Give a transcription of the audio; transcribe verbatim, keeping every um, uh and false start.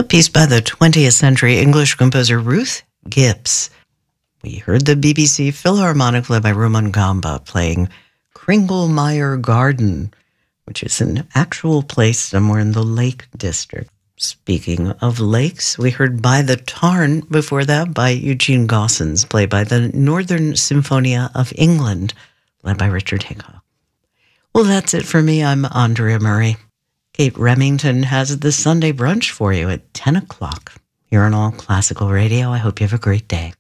piece by the twentieth century English composer Ruth Gibbs. We heard the B B C Philharmonic led by Roman Gamba playing Kringlemeyer Garden, which is an actual place somewhere in the Lake District. Speaking of lakes, we heard By the Tarn before that by Eugene Gossens, played by the Northern Symphonia of England, led by Richard Hickok. Well, that's it for me. I'm Andrea Murray. Kate Remington has the Sunday brunch for you at ten o'clock here on All Classical Radio. I hope you have a great day.